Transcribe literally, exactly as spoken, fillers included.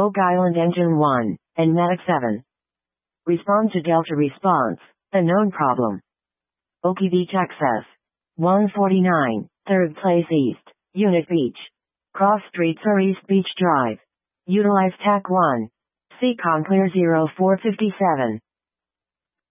Oak Island Engine one, and Medic seven. Respond to Delta response, a known problem. Okie Beach access. one forty-nine, third place East, Unit Beach. Cross streets or East Beach Drive. Utilize T A C one. Seacon Clear zero four five seven.